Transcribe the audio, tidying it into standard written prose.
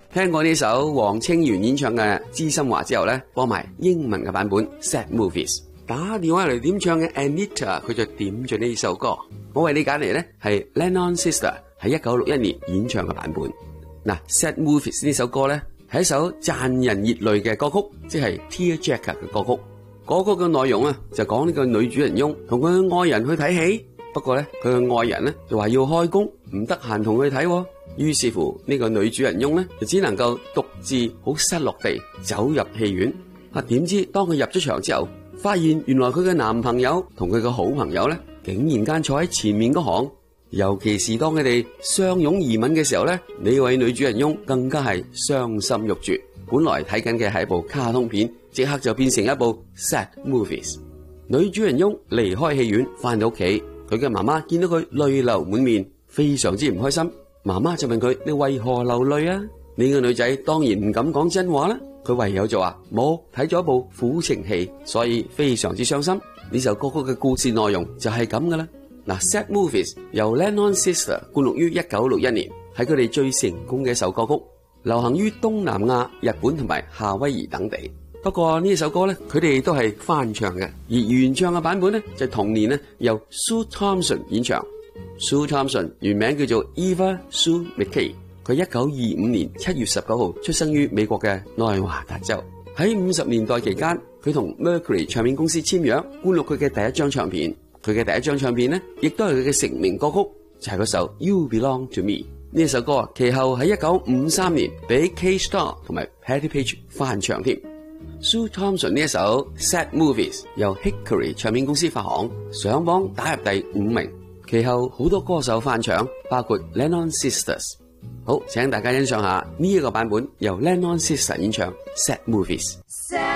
聽過呢首黃清源演唱嘅《知心話》之後呢，播埋英文嘅版本 Sad Movies。打電話嚟點唱嘅 Anita 佢就點咗呢首歌，我為你揀嚟呢係 Lennon Sister 喺1961年演唱嘅版本。嗱，Sad Movies 呢首歌呢係一首賺人熱淚嘅歌曲，即係 Tearjerker 嘅歌曲。歌曲嘅內容啊就講呢個女主人翁同佢嘅愛人去睇戲，不過呢佢嘅愛人呢就話要開工，唔得閒同佢睇。於是乎呢個女主人翁呢就只能夠獨自好失落地走入戲院。點知當佢入咗場之後，發現原來佢嘅男朋友同佢嘅好朋友呢竟然間坐喺前面嗰行。尤其是當佢哋相擁而吻嘅時候呢，呢位女主人翁更加係傷心欲絕。本來睇緊嘅係一部卡通片，即刻就變成一部 Sad Movies。女主人翁離開戲院翻到屋企，佢嘅媽媽見到佢淚流滿面，非常之唔開心。媽媽就問佢：你為何流淚啊？呢個女仔當然唔敢講真話啦，佢唯有就話冇睇咗一部苦情戲，所以非常之傷心。呢首歌曲嘅故事內容就係咁噶啦。Sad Movies 由 Lennon Sister 灌錄於1961年，係佢哋最成功嘅一首歌曲，流行於東南亞、日本同埋夏威夷等地。不過呢首歌咧，佢哋都係翻唱嘅，而原唱嘅版本咧就同年咧由 Sue Thompson 演唱。Sue Thompson 原名叫做 Eva Sue McKay， 佢1925年7月19號出生於美國嘅內華達州。喺50年代期間，佢同 Mercury 唱片公司簽約，灌錄佢嘅第一張唱片。佢嘅第一張唱片呢，亦都係佢嘅成名歌曲，就係嗰首 You Belong to Me。呢首歌其後喺1953年俾 K-Star 同埋 Patti Page 翻唱添。Sue Thompson 呢一首 Sad Movies 由 Hickory 唱片公司發行，上榜打入第5名。其後好多歌手翻唱，包括 Lennon Sisters。好，請大家欣賞下呢一個版本由 Lennon Sisters 演唱 Sad Movies。